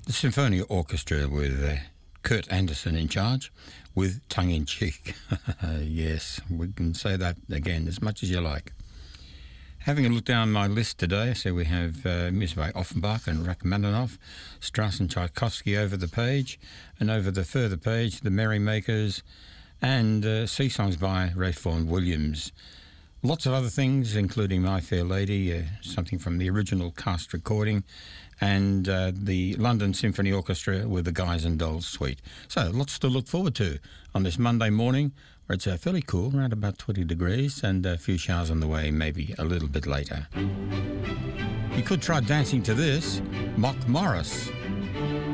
The Symphony Orchestra with Kurt Anderson in charge, with tongue-in-cheek. Yes, we can say that again as much as you like. Having a look down my list today, so we have music by Offenbach and Rachmaninoff, Strauss and Tchaikovsky over the page, and over the further page, the Merrymakers, and sea songs by Ralph Vaughan Williams. Lots of other things, including My Fair Lady, something from the original cast recording, and the London Symphony Orchestra with the Guys and Dolls Suite. So lots to look forward to on this Monday morning, where it's fairly cool, around about 20 degrees, and a few showers on the way, maybe a little bit later. You could try dancing to this, Mock Morris.